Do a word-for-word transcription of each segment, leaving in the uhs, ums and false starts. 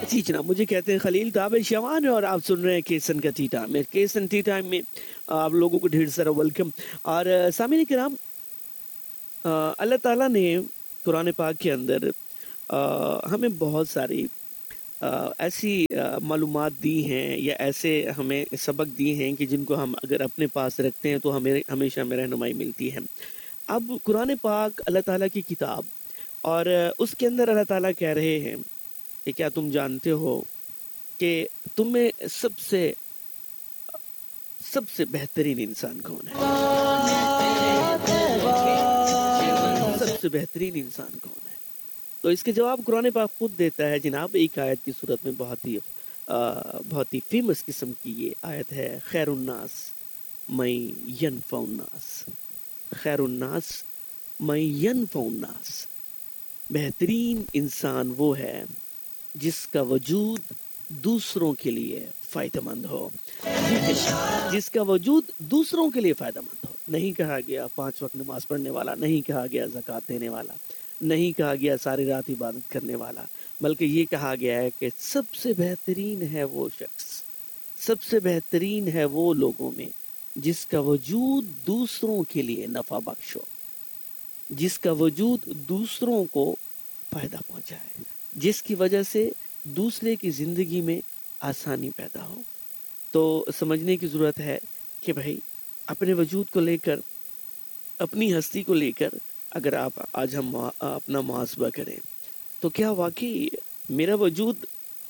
جی جناب، مجھے کہتے ہیں خلیل تابر شوان اور آپ سن رہے ہیں کیسن کا ٹی ٹائم میں کیسن ٹی ٹائم میں آپ لوگوں کو ڈھیر سارا ویلکم. اور سامعین کرام، اللہ تعالیٰ نے قرآن پاک کے اندر ہمیں بہت ساری ایسی معلومات دی ہیں یا ایسے ہمیں سبق دی ہیں کہ جن کو ہم اگر اپنے پاس رکھتے ہیں تو ہمیں ہمیشہ ہمیں رہنمائی ملتی ہے. اب قرآن پاک اللہ تعالیٰ کی کتاب، اور اس کے اندر اللہ تعالیٰ کہہ رہے ہیں کہ کیا تم جانتے ہو کہ تم میں سب سے سب سے بہترین انسان کون ہے؟ سب سے بہترین انسان کون ہے؟ تو اس کے جواب قرآن پاک خود دیتا ہے جناب. ایک آیت کی صورت میں بہت ہی بہت ہی فیمس قسم کی یہ آیت ہے، خیر الناس من ینفع الناس. خیر الناس من ینفع الناس. بہترین انسان وہ ہے جس کا وجود دوسروں کے لیے فائدہ مند ہو، جس کا وجود دوسروں کے لیے فائدہ مند ہو. نہیں کہا گیا پانچ وقت نماز پڑھنے والا، نہیں کہا گیا زکوٰۃ دینے والا، نہیں کہا گیا ساری رات عبادت کرنے والا، بلکہ یہ کہا گیا ہے کہ سب سے بہترین ہے وہ شخص، سب سے بہترین ہے وہ لوگوں میں جس کا وجود دوسروں کے لیے نفع بخش ہو، جس کا وجود دوسروں کو فائدہ پہنچائے، جس کی وجہ سے دوسرے کی زندگی میں آسانی پیدا ہو. تو سمجھنے کی ضرورت ہے کہ بھائی اپنے وجود کو لے کر، اپنی ہستی کو لے کر اگر آپ آج ہم اپنا محاسبہ کریں تو کیا واقعی میرا وجود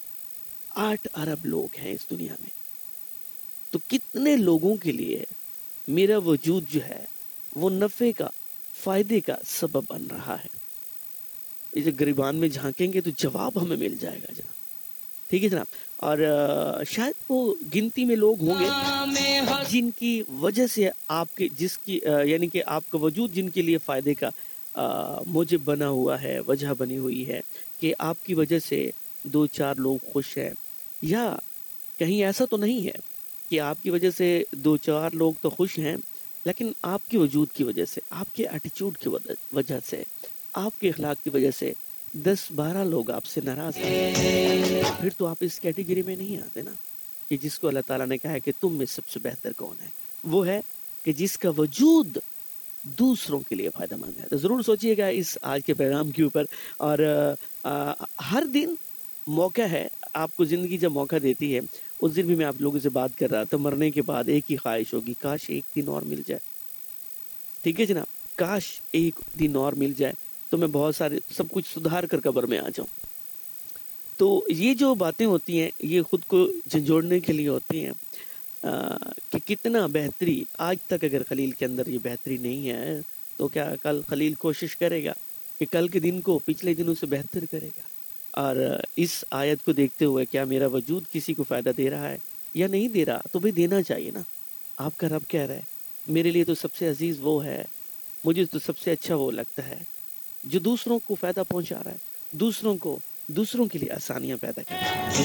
آٹھ ارب لوگ ہیں اس دنیا میں، تو کتنے لوگوں کے لیے میرا وجود جو ہے وہ نفع کا، فائدے کا سبب بن رہا ہے. یہ گریبان میں جھانکیں گے تو جواب ہمیں مل جائے گا جناب. ٹھیک ہے جناب. اور شاید وہ گنتی میں لوگ ہوں گے جن کی وجہ سے آپ کے جس کی یعنی کہ آپ کا وجود جن کے لیے فائدے کا موجب بنا ہوا ہے، وجہ بنی ہوئی ہے کہ آپ کی وجہ سے دو چار لوگ خوش ہیں. یا کہیں ایسا تو نہیں ہے کہ آپ کی وجہ سے دو چار لوگ تو خوش ہیں لیکن آپ کے وجود کی وجہ سے، آپ کے ایٹیچیوڈ کی وجہ سے، آپ کے اخلاق کی وجہ سے دس بارہ لوگ آپ سے ناراض ہیں، پھر تو آپ اس کیٹیگری میں نہیں آتے نا کہ جس کو اللہ تعالیٰ نے کہا ہے کہ تم میں سب سے بہتر کون ہے. وہ ہے کہ جس کا وجود دوسروں کے لیے فائدہ مند ہے. تو ضرور سوچئے گا اس آج کے پیغام کے اوپر. اور آ, ہر دن موقع ہے، آپ کو زندگی جب موقع دیتی ہے، اس دن بھی میں آپ لوگوں سے بات کر رہا تھا، مرنے کے بعد ایک ہی خواہش ہوگی، کاش ایک دن اور مل جائے. ٹھیک ہے جناب، کاش ایک دن اور مل جائے تو میں بہت سارے سب کچھ سدھار کر قبر میں آ جاؤں. تو یہ جو باتیں ہوتی ہیں یہ خود کو جھنجھوڑنے کے لیے ہوتی ہیں کہ کتنا بہتری. آج تک اگر خلیل کے اندر یہ بہتری نہیں ہے تو کیا کل خلیل کوشش کرے گا کہ کل کے دن کو پچھلے دنوں سے بہتر کرے گا. اور اس آیت کو دیکھتے ہوئے کیا میرا وجود کسی کو فائدہ دے رہا ہے یا نہیں دے رہا؟ تو بھی دینا چاہیے نا. آپ کا رب کہہ رہا ہے میرے لیے تو سب سے عزیز وہ ہے، مجھے تو سب سے اچھا وہ لگتا ہے جو دوسروں کو فائدہ پہنچا رہا ہے، دوسروں کو دوسروں کے لیے آسانیاں پیدا کر رہا ہے.